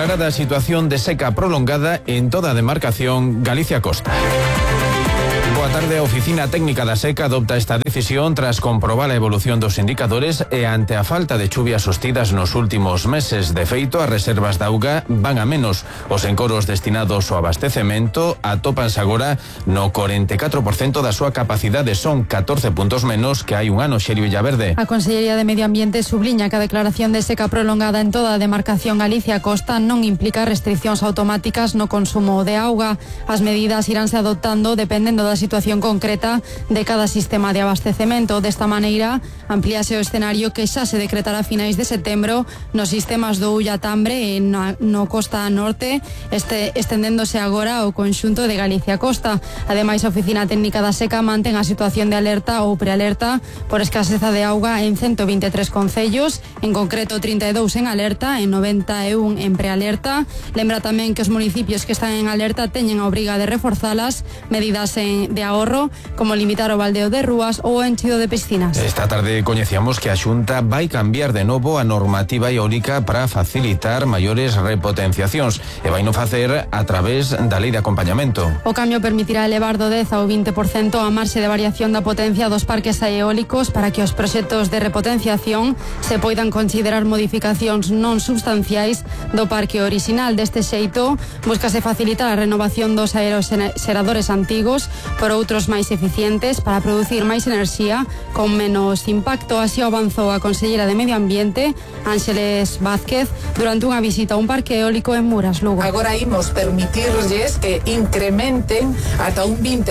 declarada situación de seca prolongada en toda a demarcación Galicia-Costa. Boa tarde, a Oficina Técnica da Seca adopta esta decisión tras comprobar a evolución dos indicadores e ante a falta de chuvias sostidas nos últimos meses. De feito, as reservas de auga van a menos. Os encoros destinados ao abastecemento atópanse agora no 44% da súa capacidade. Son 14 puntos menos que hai un ano, Xerio Villaverde. A Consellería de Medio Ambiente subliña que a declaración de seca prolongada en toda a demarcación Galicia-Costa non implica restriccións automáticas no consumo de auga. As medidas iránse adoptando dependendo da situación concreta de cada sistema de abastecemento. Desta maneira, amplíase o escenario que xa se decretará a finais de setembro nos sistemas do Ulla-Tambre e no Costa Norte, estendéndose agora ao conxunto de Galicia-Costa. Ademais, a Oficina Técnica da Seca mantén a situación de alerta ou prealerta por escaseza de auga en 123 concellos, en concreto 32 en alerta e 91 en prealerta. Lembra tamén que os municipios que están en alerta teñen a obriga de reforzalas, medidas de ahorro, como limitar o baldeo de rúas ou o enchido de piscinas. Esta tarde coñecíamos que a Xunta vai cambiar de novo a normativa eólica para facilitar maiores repotenciacións e vai non facer a través da lei de acompañamento. O cambio permitirá elevar do 10 ao 20% a marxe de variación da potencia dos parques eólicos para que os proxectos de repotenciación se poidan considerar modificacións non substanciais do parque orixinal. Deste xeito, buscase facilitar a renovación dos aeroxeradores antigos por outros máis eficientes para producir máis enerxía con menos impacto. Así avanzou a Consellera de Medio Ambiente, Ángeles Vázquez, durante unha visita a un parque eólico en Muras, Lugo. Agora imos permitirlles que incrementen ata un 20%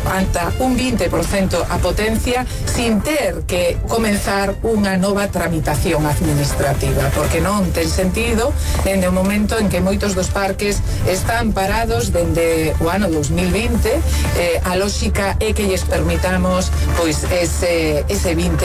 a potencia sin ter que comenzar unha nova tramitación administrativa, porque non ten sentido dende o momento en que moitos dos parques están parados dende o ano 2020. A lógica é que lles permitamos pois ese 20%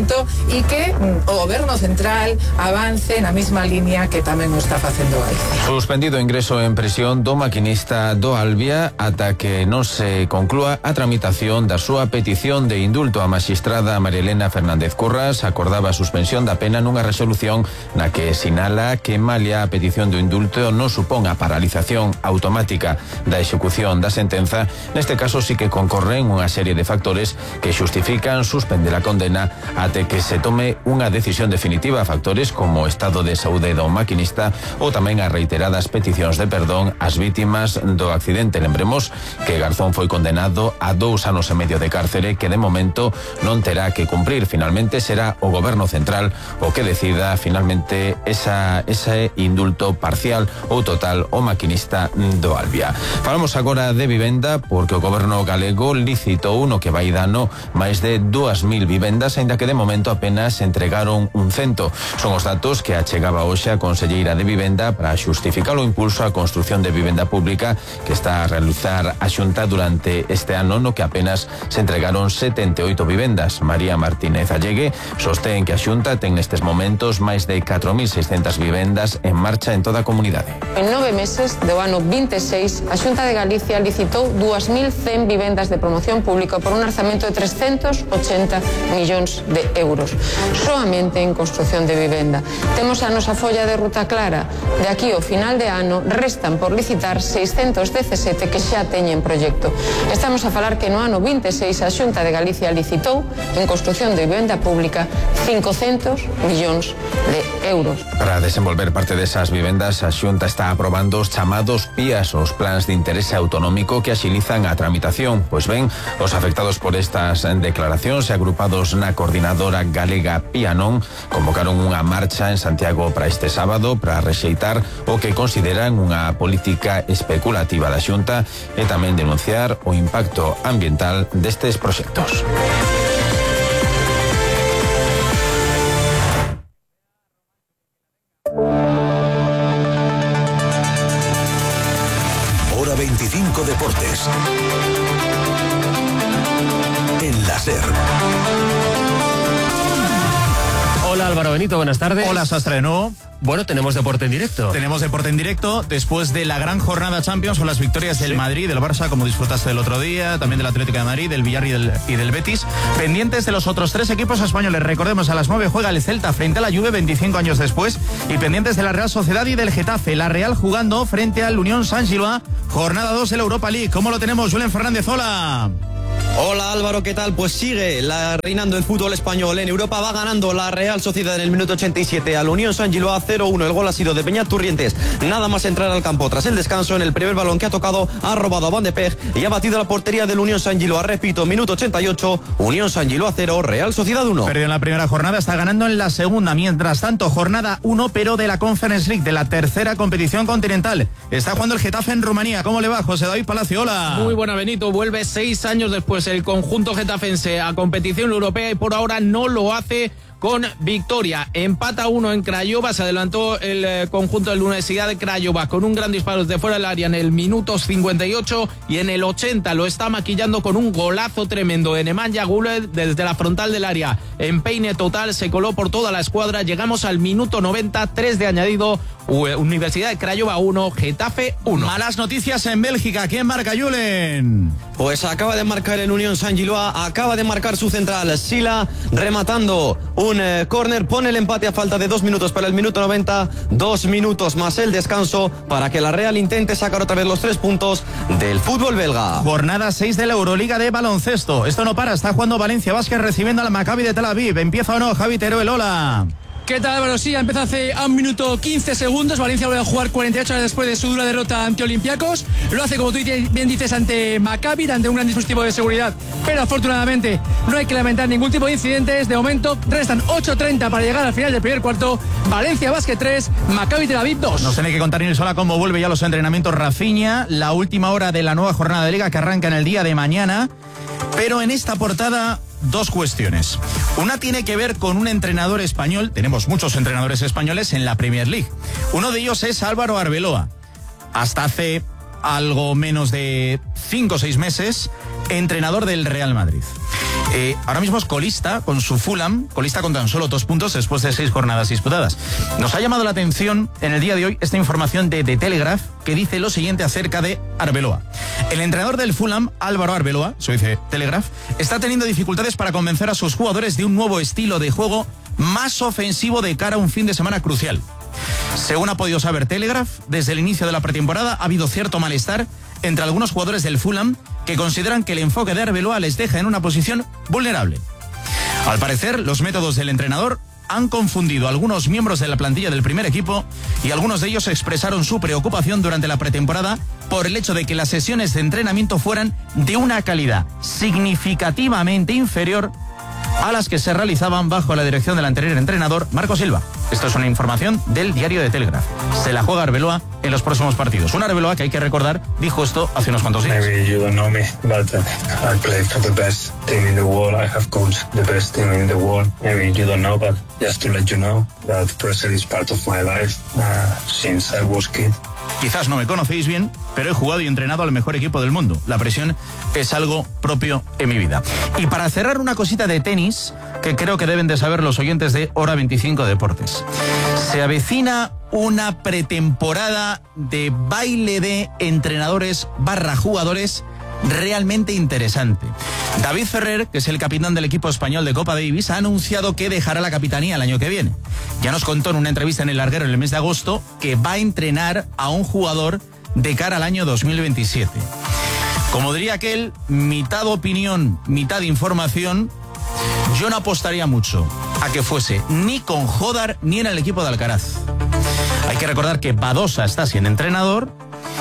e que o Goberno Central avance na mesma línea que tamén o está facendo aí. Suspendido o ingreso en prisión do maquinista do Albia ata que non se conclúa a tramitación da súa petición de indulto. A maxistrada María Elena Fernández Curras acordaba a suspensión da pena nunha resolución na que sinala que malia a petición do indulto non supón a paralización automática da execución da sentenza. Neste caso sí que concorren unha serie de factores que xustifican suspender a condena até que se tome unha decisión definitiva, factores como o estado de saúde do maquinista ou tamén as reiteradas peticións de perdón ás vítimas do accidente. Lembremos que Garzón foi condenado a 2 anos e medio de cárcere que de momento non terá que cumprir. Finalmente será o Goberno Central o que decida finalmente ese indulto parcial ou total ao maquinista do Albia. Falamos agora de vivenda porque o Goberno galego licitou no que vai dano máis de 2.000 vivendas, aínda que de momento apenas se entregaron un 100. Son os datos que achegaba hoxe a Conselleira de Vivenda para xustificar o impulso á construción de vivenda pública que está a realizar a Xunta durante este ano, no que apenas se entregaron 78 vivendas. María Martínez Allegue sostén que a Xunta ten nestes momentos máis de 4.600 vivendas en marcha en toda a comunidade. En 9 meses do ano 26, a Xunta de Galicia licitou 2.100 vivendas de promoción pública por un orzamento de 380 millóns de euros, soamente en construción de vivenda. Temos a nosa folla de ruta clara. De aquí ao final de ano restan por licitar 617 que xa teñen proxecto. Estamos a falar que no ano 26 a Xunta de Galicia licitou en construción de vivenda pública 500 millóns de euros. Para desenvolver parte desas vivendas, a Xunta está aprobando os chamados PIAs, os plans de interese autonómico que axilizan a tramitación. Pois ben, os afectados por estas declaracións e agrupados na coordinadora galega PIANON convocaron unha marcha en Santiago para este sábado para rexeitar o que consideran unha política especulativa da Xunta e tamén denunciar o impacto ambiental destes proxectos. Hora 25 Deportes. En la SER. Hola Álvaro. Hola Benito, buenas tardes. Hola Sastre de nuevo. Bueno, tenemos deporte en directo. Tenemos deporte en directo después de la gran jornada Champions con las victorias del Madrid, del Barça, como disfrutaste el otro día, también del Atlético de Madrid, del Villarreal y del Betis. Pendientes de los otros 3 equipos españoles. Recordemos, a las 9 juega el Celta frente a la Juve 25 años después. Y pendientes de la Real Sociedad y del Getafe. La Real jugando frente al Unión Saint-Gilloise, jornada 2 de la Europa League. ¿Cómo lo tenemos, Julen Fernández? Hola. Hola Álvaro, ¿qué tal? Pues sigue reinando el fútbol español en Europa. Va ganando la Real Sociedad en el minuto 87 al Unión Saint-Gilloise 0-1. El gol ha sido de Beñat Turrientes. Nada más entrar al campo tras el descanso, en el primer balón que ha tocado ha robado a Van de Peeg y ha batido la portería del Unión Saint-Gilloise. Repito, minuto 88, Unión Saint-Gilloise 0, Real Sociedad 1. Perdió en la primera jornada, está ganando en la segunda. Mientras tanto, jornada 1, pero de la Conference League, de la tercera competición continental. Está jugando el Getafe en Rumanía. ¿Cómo le va, José David Palacio? Hola. Muy buena, Benito. Vuelve 6 años después el conjunto getafense a competición europea y por ahora no lo hace con victoria. Empata 1 en Craiova, se adelantó el conjunto de la Universidad de Craiova con un gran disparo desde fuera del área en el minuto 58 y en el 80 lo está maquillando con un golazo tremendo de Nemanja Guller desde la frontal del área. En peine total se coló por toda la escuadra. Llegamos al minuto 90, 3 de añadido. Universidad de Craiova 1, Getafe 1. Malas noticias en Bélgica. ¿Quién marca, Julen? Pues acaba de marcar el Unión Saint-Gilloise, acaba de marcar su central, Sila, rematando un córner, pone el empate a falta de 2 minutos para el minuto 90, 2 minutos más el descanso para que la Real intente sacar otra vez los 3 puntos del fútbol belga. Jornada 6 de la Euroliga de baloncesto. Esto no para, está jugando Valencia Basket recibiendo al Maccabi de Tel Aviv. ¿Empieza o no, Javi Teruel? Hola. ¿Qué tal, Álvaro? Sí, empezó hace 1 minuto 15 segundos. Valencia vuelve a jugar 48 horas después de su dura derrota ante Olympiacos. Lo hace, como tú bien dices, ante Maccabi, ante un gran dispositivo de seguridad. Pero afortunadamente no hay que lamentar ningún tipo de incidentes. De momento restan 8:30 para llegar al final del primer cuarto. Valencia Basket 3, Maccabi Tel Aviv 2. Nos tiene que contar Nilsola cómo vuelve ya los entrenamientos Rafinha. La última hora de la nueva jornada de Liga que arranca en el día de mañana. Pero en esta portada, 2 cuestiones. Una tiene que ver con un entrenador español. Tenemos muchos entrenadores españoles en la Premier League. Uno de ellos es Álvaro Arbeloa. Hasta hace algo menos de 5 o 6 meses, entrenador del Real Madrid. Ahora mismo es colista con su Fulham, colista con tan solo 2 puntos después de 6 jornadas disputadas. Nos ha llamado la atención en el día de hoy esta información de The Telegraph que dice lo siguiente acerca de Arbeloa. El entrenador del Fulham, Álvaro Arbeloa, eso dice Telegraph, está teniendo dificultades para convencer a sus jugadores de un nuevo estilo de juego más ofensivo de cara a un fin de semana crucial. Según ha podido saber Telegraph, desde el inicio de la pretemporada ha habido cierto malestar entre algunos jugadores del Fulham que consideran que el enfoque de Arbeloa les deja en una posición vulnerable. Al parecer, los métodos del entrenador han confundido a algunos miembros de la plantilla del primer equipo y algunos de ellos expresaron su preocupación durante la pretemporada por el hecho de que las sesiones de entrenamiento fueran de una calidad significativamente inferior a las que se realizaban bajo la dirección del anterior entrenador, Marco Silva. Esto es una información del diario de Telegraph. Se la juega Arbeloa en los próximos partidos. Un Arbeloa que hay que recordar dijo esto hace unos cuantos días. Maybe you don't know me, but I play for the best team in the world. I have coached the best team in the world. Maybe you don't know, but just to let you know that pressure is part of my life since I was kid. Quizás no me conocéis bien, pero he jugado y entrenado al mejor equipo del mundo. La presión es algo propio en mi vida. Y para cerrar, una cosita de tenis que creo que deben de saber los oyentes de Hora 25 Deportes. Se avecina una pretemporada de baile de entrenadores / jugadores realmente interesante. David Ferrer, que es el capitán del equipo español de Copa Davis, ha anunciado que dejará la capitanía el año que viene. Ya nos contó en una entrevista en El Larguero en el mes de agosto que va a entrenar a un jugador de cara al año 2027. Como diría aquel, mitad opinión, mitad información. Yo no apostaría mucho a que fuese ni con Jodar ni en el equipo de Alcaraz. Hay que recordar que Badosa está sin entrenador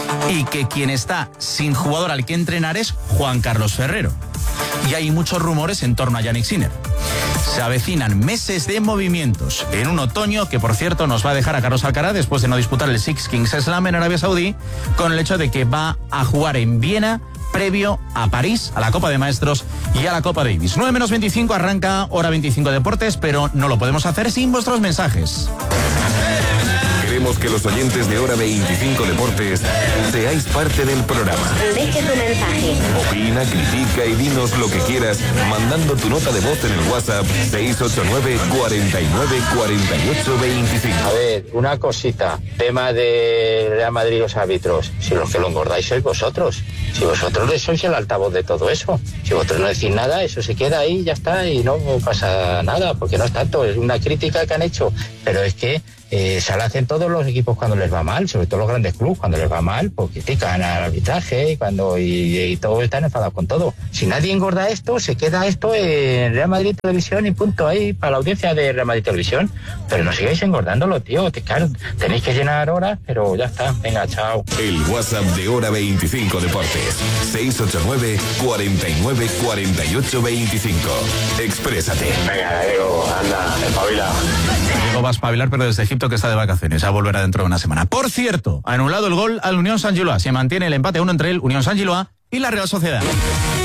y que quien está sin jugador al que entrenar es Juan Carlos Ferrero. Y hay muchos rumores en torno a Jannik Sinner. Se avecinan meses de movimientos en un otoño que, por cierto, nos va a dejar a Carlos Alcaraz después de no disputar el Six Kings Slam en Arabia Saudí, con el hecho de que va a jugar en Viena previo a París, a la Copa de Maestros y a la Copa Davis. 9:25 arranca Hora 25 Deportes, pero no lo podemos hacer sin vuestros mensajes. Queremos Queremos que los oyentes de Hora 25 Deportes seáis parte del programa. Deje tu mensaje. Opina, critica y dinos lo que quieras mandando tu nota de voz en el WhatsApp 689 49 48 25. A ver, una cosita. Tema de Real Madrid y los árbitros. Si los que lo engordáis sois vosotros. Si vosotros sois el altavoz de todo eso. Si vosotros no decís nada, eso se queda ahí, ya está, y no pasa nada, porque no es tanto, es una crítica que han hecho. Pero es que se la hacen todos los equipos cuando les va mal, sobre todo los grandes clubes, cuando les va mal, pues critican al arbitraje y todos están enfadados con todo. Si nadie engorda esto, se queda esto en Real Madrid Televisión y punto, ahí para la audiencia de Real Madrid Televisión. Pero no sigáis engordándolo, tío, claro, tenéis que llenar horas, pero ya está, venga, chao. El WhatsApp de Hora 25 Deportes, 689 49 48 25. Exprésate. Venga, Diego, anda, espabila. Diego va a espabilar, pero desde Egipto, que está de vacaciones, ya volverá dentro de una semana. Por cierto, ha anulado el gol al Unión Saint-Gilloise. Se mantiene el empate 1 entre el Unión Saint-Gilloise y la Real Sociedad.